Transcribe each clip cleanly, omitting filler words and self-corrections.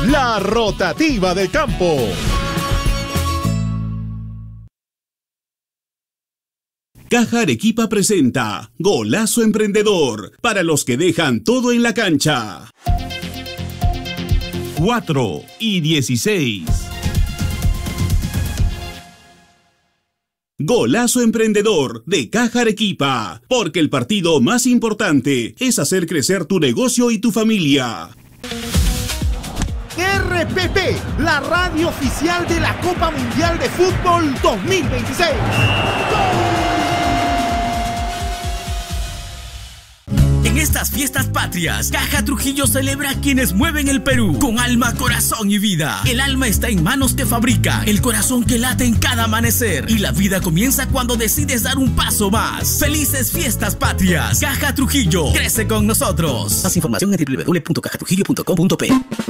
la rotativa del campo. Caja Arequipa presenta Golazo Emprendedor, para los que dejan todo en la cancha. 4 y 16. Golazo Emprendedor de Caja Arequipa, porque el partido más importante es hacer crecer tu negocio y tu familia. RPP, la radio oficial de la Copa Mundial de Fútbol 2026. En estas fiestas patrias, Caja Trujillo celebra a quienes mueven el Perú con alma, corazón y vida. El alma está en manos que fabrican, el corazón que late en cada amanecer, y la vida comienza cuando decides dar un paso más. ¡Felices fiestas patrias! Caja Trujillo, crece con nosotros. Más información en www.cajatrujillo.com.p.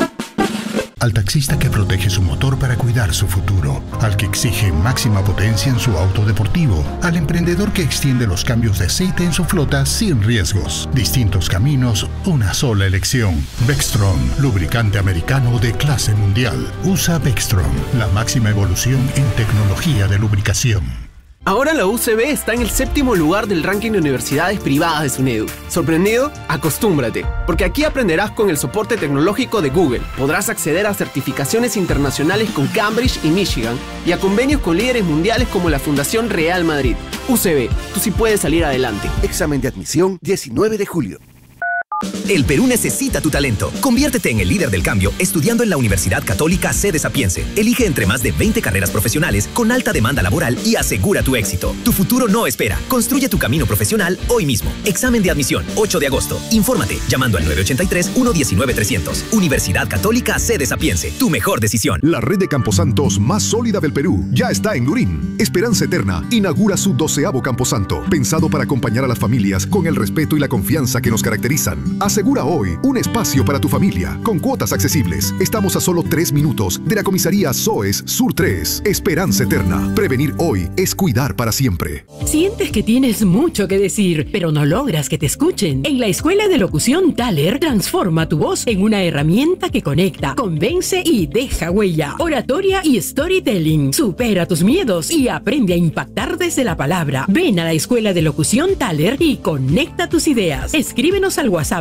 Al taxista que protege su motor para cuidar su futuro, al que exige máxima potencia en su auto deportivo, al emprendedor que extiende los cambios de aceite en su flota sin riesgos. Distintos caminos, una sola elección. Vectron, lubricante americano de clase mundial. Usa Vectron, la máxima evolución en tecnología de lubricación. Ahora la UCB está en el 7º lugar del ranking de universidades privadas de SUNEDU. ¿Sorprendido? Acostúmbrate, porque aquí aprenderás con el soporte tecnológico de Google. Podrás acceder a certificaciones internacionales con Cambridge y Michigan y a convenios con líderes mundiales como la Fundación Real Madrid. UCB, tú sí puedes salir adelante. Examen de admisión 19 de julio. El Perú necesita tu talento. Conviértete en el líder del cambio estudiando en la Universidad Católica Sede Sapiense. Elige entre más de 20 carreras profesionales con alta demanda laboral y asegura tu éxito. Tu futuro no espera. Construye tu camino profesional hoy mismo. Examen de admisión, 8 de agosto. Infórmate llamando al 983-119-300. Universidad Católica Sede Sapiense. Tu mejor decisión. La red de camposantos más sólida del Perú ya está en Lurín. Esperanza Eterna inaugura su 12º camposanto, pensado para acompañar a las familias con el respeto y la confianza que nos caracterizan. Asegura hoy un espacio para tu familia con cuotas accesibles. Estamos a solo 3 minutos de la comisaría SOES Sur 3. Esperanza Eterna. Prevenir hoy es cuidar para siempre. ¿Sientes que tienes mucho que decir, pero no logras que te escuchen? En la Escuela de Locución Thaler, transforma tu voz en una herramienta que conecta, convence y deja huella. Oratoria y storytelling. Supera tus miedos y aprende a impactar desde la palabra. Ven a la Escuela de Locución Thaler y conecta tus ideas. Escríbenos al WhatsApp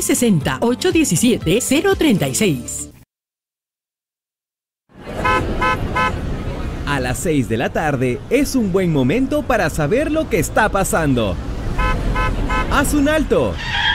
960-817-036. A las 6 de la tarde es un buen momento para saber lo que está pasando. Haz un alto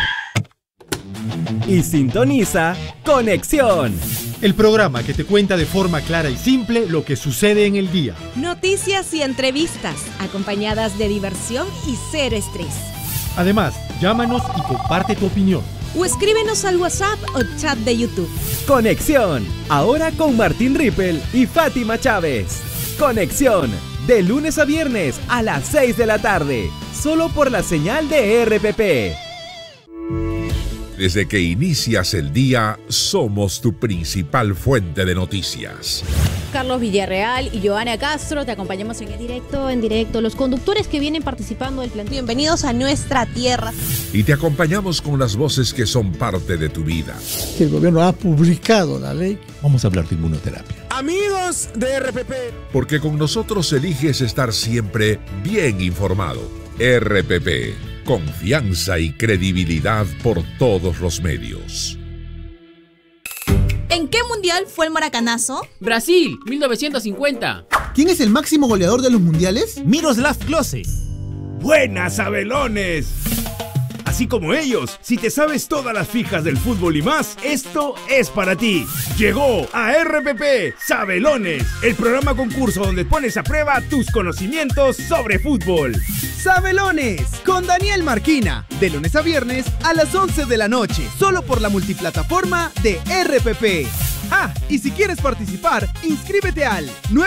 y sintoniza Conexión, el programa que te cuenta de forma clara y simple lo que sucede en el día. Noticias y entrevistas, acompañadas de diversión y cero estrés. Además, llámanos y comparte tu opinión. O escríbenos al WhatsApp o chat de YouTube. Conexión, ahora con Martín Rippel y Fátima Chávez. Conexión, de lunes a viernes a las 6 de la tarde, solo por la señal de RPP. Desde que inicias el día, somos tu principal fuente de noticias. Carlos Villarreal y Joana Castro, te acompañamos en directo, los conductores que vienen participando del plan. Bienvenidos a nuestra tierra. Y te acompañamos con las voces que son parte de tu vida. El gobierno ha publicado la ley. Vamos a hablar de inmunoterapia. Amigos de RPP. Porque con nosotros eliges estar siempre bien informado. RPP, confianza y credibilidad por todos los medios. ¿En qué mundial fue el maracanazo? Brasil, 1950. ¿Quién es el máximo goleador de los mundiales? Miroslav Klose. ¡Buenas, Sabelones! Así como ellos, si te sabes todas las fijas del fútbol y más, esto es para ti. Llegó a RPP Sabelones, el programa concurso donde pones a prueba tus conocimientos sobre fútbol. Sabelones, con Daniel Marquina, de lunes a viernes a las 11 de la noche, solo por la multiplataforma de RPP. Ah, y si quieres participar, inscríbete al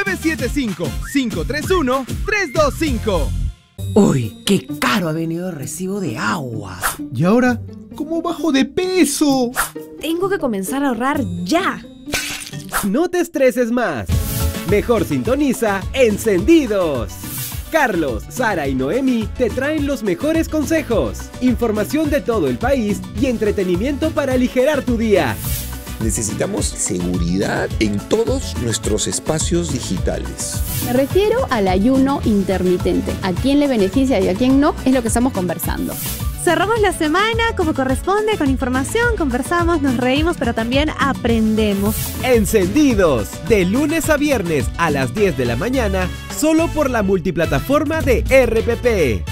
975-531-325. Uy, qué caro ha venido el recibo de agua. ¿Y ahora cómo bajo de peso? Tengo que comenzar a ahorrar ya. No te estreses más. Mejor sintoniza Encendidos. Carlos, Sara y Noemi te traen los mejores consejos, información de todo el país y entretenimiento para aligerar tu día. Necesitamos seguridad en todos nuestros espacios digitales. Me refiero al ayuno intermitente. ¿A quién le beneficia y a quién no? Es lo que estamos conversando. Cerramos la semana como corresponde, con información, conversamos, nos reímos, pero también aprendemos. Encendidos, de lunes a viernes a las 10 de la mañana, solo por la multiplataforma de RPP.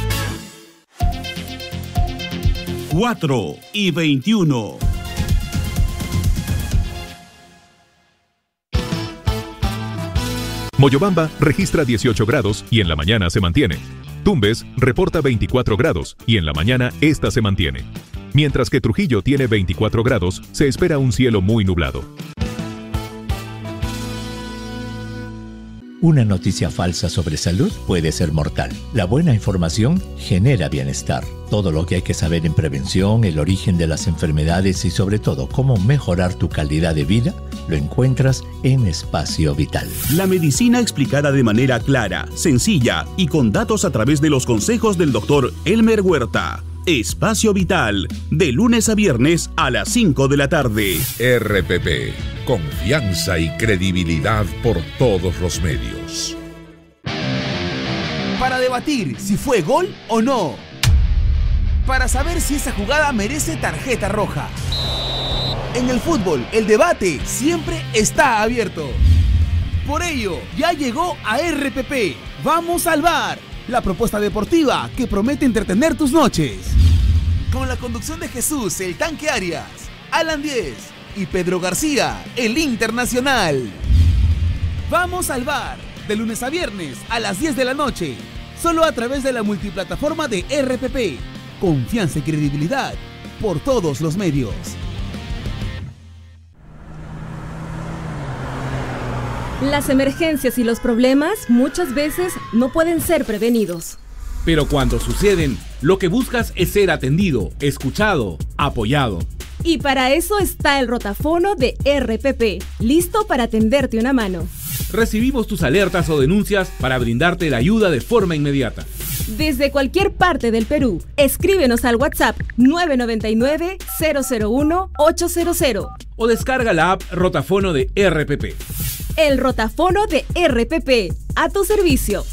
4:21. Moyobamba registra 18 grados y en la mañana se mantiene. Tumbes reporta 24 grados y en la mañana esta se mantiene. Mientras que Trujillo tiene 24 grados, se espera un cielo muy nublado. Una noticia falsa sobre salud puede ser mortal. La buena información genera bienestar. Todo lo que hay que saber en prevención, el origen de las enfermedades y sobre todo cómo mejorar tu calidad de vida, lo encuentras en Espacio Vital. La medicina explicada de manera clara, sencilla y con datos a través de los consejos del doctor Elmer Huerta. Espacio Vital, de lunes a viernes a las 5 de la tarde. RPP, confianza y credibilidad por todos los medios. Para debatir si fue gol o no. Para saber si esa jugada merece tarjeta roja. En el fútbol, el debate siempre está abierto. Por ello, ya llegó a RPP. ¡Vamos al VAR! La propuesta deportiva que promete entretener tus noches. Con la conducción de Jesús, el Tanque Arias, Alan Díez y Pedro García, el Internacional. Vamos al VAR, de lunes a viernes a las 10 de la noche, solo a través de la multiplataforma de RPP. Confianza y credibilidad por todos los medios. Las emergencias y los problemas muchas veces no pueden ser prevenidos. Pero cuando suceden, lo que buscas es ser atendido, escuchado, apoyado. Y para eso está el rotafono de RPP, listo para tenderte una mano. Recibimos tus alertas o denuncias para brindarte la ayuda de forma inmediata. Desde cualquier parte del Perú, escríbenos al WhatsApp 999-001-800 o descarga la app Rotafono de RPP. El rotafono de RPP, a tu servicio.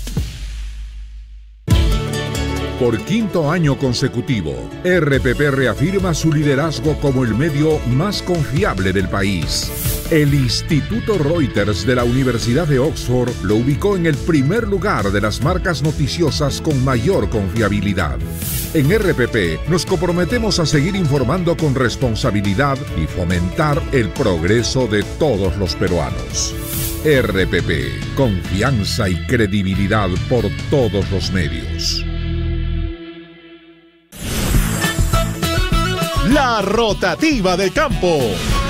Por quinto año consecutivo, RPP reafirma su liderazgo como el medio más confiable del país. El Instituto Reuters de la Universidad de Oxford lo ubicó en el primer lugar de las marcas noticiosas con mayor confiabilidad. En RPP nos comprometemos a seguir informando con responsabilidad y fomentar el progreso de todos los peruanos. RPP, confianza y credibilidad por todos los medios. La rotativa del campo.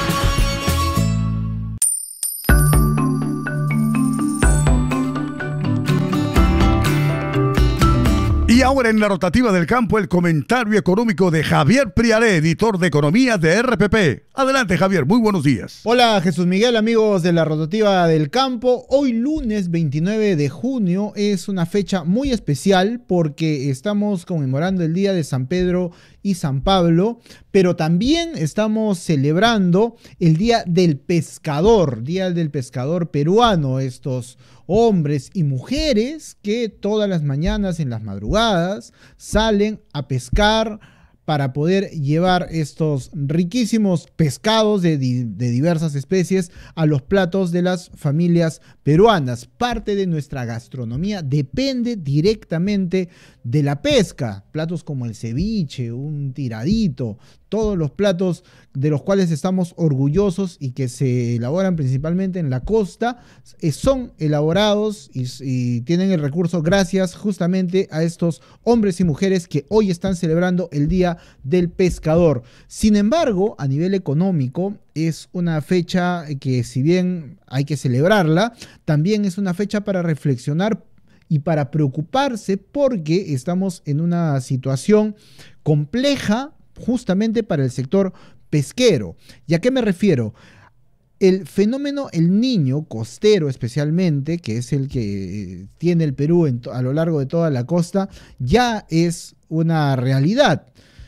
Y ahora en la rotativa del campo, el comentario económico de Javier Priaré, editor de Economía de RPP. Adelante, Javier, muy buenos días. Hola, Jesús Miguel, amigos de la rotativa del campo. Hoy lunes 29 de junio es una fecha muy especial porque estamos conmemorando el Día de San Pedro y San Pablo, pero también estamos celebrando el Día del Pescador peruano. Estos hombres y mujeres que todas las mañanas en las madrugadas salen a pescar para poder llevar estos riquísimos pescados de diversas especies a los platos de las familias peruanas. Parte de nuestra gastronomía depende directamente de la pesca. Platos como el ceviche, un tiradito, todos los platos de los cuales estamos orgullosos y que se elaboran principalmente en la costa, son elaborados y tienen el recurso gracias justamente a estos hombres y mujeres que hoy están celebrando el Día del Pescador. Sin embargo, a nivel económico, es una fecha que, si bien hay que celebrarla, también es una fecha para reflexionar y para preocuparse porque estamos en una situación compleja justamente para el sector pesquero. ¿Y a qué me refiero? El fenómeno El Niño costero especialmente, que es el que tiene el Perú a lo largo de toda la costa, ya es una realidad.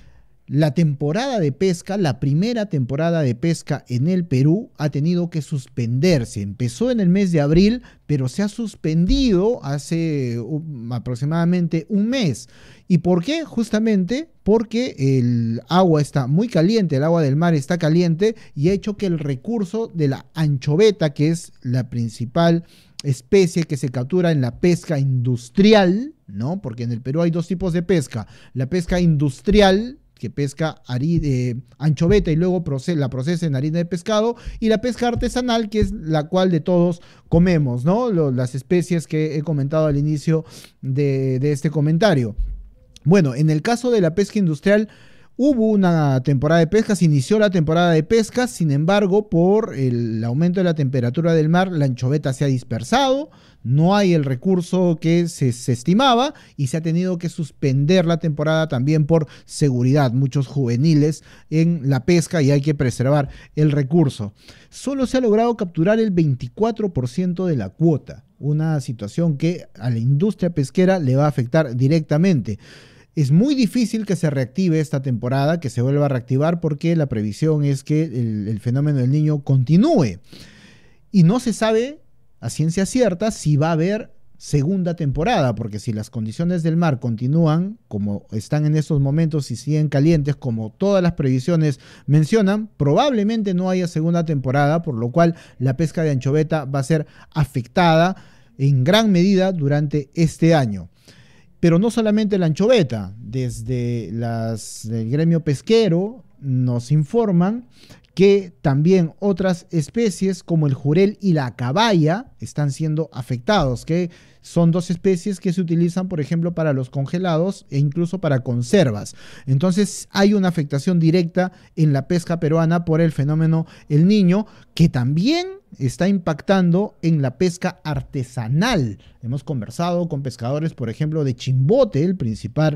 La temporada de pesca, la primera temporada de pesca en el Perú ha tenido que suspenderse. Empezó en el mes de abril, pero se ha suspendido hace aproximadamente un mes. ¿Y por qué? Justamente porque el agua está muy caliente, el agua del mar está caliente y ha hecho que el recurso de la anchoveta, que es la principal especie que se captura en la pesca industrial, ¿no? Porque en el Perú hay dos tipos de pesca. La pesca industrial, que pesca anchoveta y luego la procesa en harina de pescado, y la pesca artesanal, que es la cual de todos comemos, ¿no? Las especies que he comentado al inicio de este comentario. Bueno, en el caso de la pesca industrial, hubo una temporada de pesca, se inició la temporada de pesca, sin embargo, por el aumento de la temperatura del mar, la anchoveta se ha dispersado, no hay el recurso que se estimaba y se ha tenido que suspender la temporada también por seguridad, muchos juveniles en la pesca y hay que preservar el recurso. Solo se ha logrado capturar el 24% de la cuota, una situación que a la industria pesquera le va a afectar directamente. Es muy difícil que se reactive esta temporada, que se vuelva a reactivar, porque la previsión es que el fenómeno del Niño continúe. Y no se sabe a ciencia cierta si va a haber segunda temporada, porque si las condiciones del mar continúan como están en estos momentos y siguen calientes, como todas las previsiones mencionan, probablemente no haya segunda temporada, por lo cual la pesca de anchoveta va a ser afectada en gran medida durante este año. Pero no solamente la anchoveta, desde el gremio pesquero nos informan que también otras especies como el jurel y la caballa están siendo afectados, que son dos especies que se utilizan, por ejemplo, para los congelados e incluso para conservas. Entonces hay una afectación directa en la pesca peruana por el fenómeno El Niño, que también está impactando en la pesca artesanal. Hemos conversado con pescadores, por ejemplo, de Chimbote, el principal,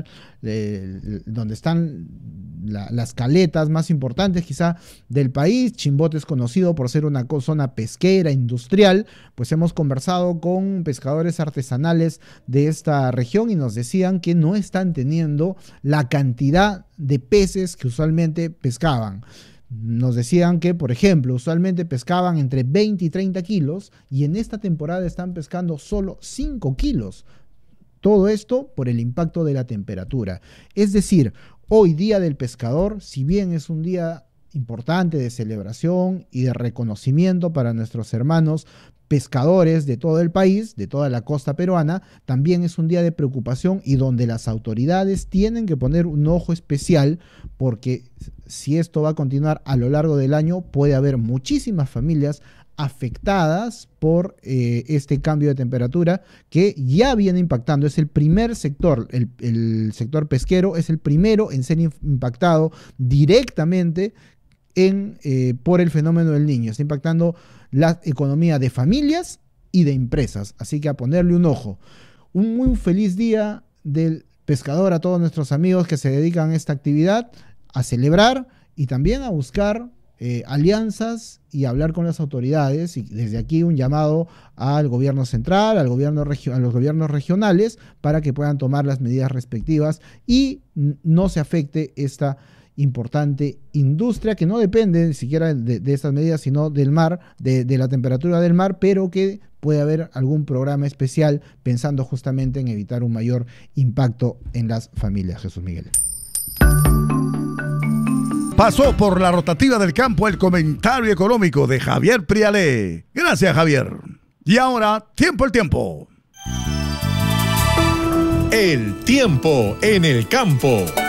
donde están las caletas más importantes quizá del país. Chimbote es conocido por ser una zona pesquera, industrial. Pues hemos conversado con pescadores artesanales de esta región y nos decían que no están teniendo la cantidad de peces que usualmente pescaban. Nos decían que, por ejemplo, usualmente pescaban entre 20 y 30 kilos y en esta temporada están pescando solo 5 kilos. Todo esto por el impacto de la temperatura. Es decir, hoy Día del Pescador, si bien es un día importante de celebración y de reconocimiento para nuestros hermanos pescadores de todo el país, de toda la costa peruana, también es un día de preocupación y donde las autoridades tienen que poner un ojo especial, porque si esto va a continuar a lo largo del año, puede haber muchísimas familias afectadas por este cambio de temperatura que ya viene impactando. Es el primer sector, el sector pesquero es el primero en ser impactado directamente por el fenómeno del Niño. Está impactando la economía de familias y de empresas, así que a ponerle un ojo. Un muy feliz día del pescador a todos nuestros amigos que se dedican a esta actividad, a celebrar y también a buscar alianzas y hablar con las autoridades, y desde aquí un llamado al gobierno central, a los gobiernos regionales, para que puedan tomar las medidas respectivas y no se afecte esta importante industria que no depende ni siquiera de estas medidas, sino del mar, de la temperatura del mar, pero que puede haber algún programa especial pensando justamente en evitar un mayor impacto en las familias. Jesús Miguel. Pasó por la rotativa del campo el comentario económico de Javier Prialé. Gracias, Javier. Y ahora, tiempo el tiempo. El tiempo en el campo.